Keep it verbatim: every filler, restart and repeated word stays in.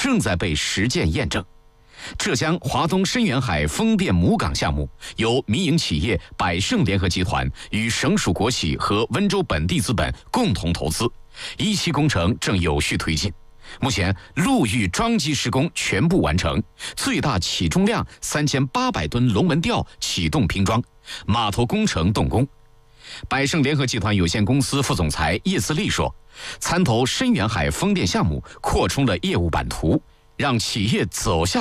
正在被实践验证。浙江华东深远海风电母港项目由民营企业百盛联合集团与省属国企和温州本地资本共同投资，一期工程正有序推进。目前陆域桩基施工全部完成，最大起重量三千八百吨龙门吊启动拼装，码头工程动工。百盛联合集团有限公司副总裁叶自立说，参投深远海风电项目扩充了业务版图，让企业走向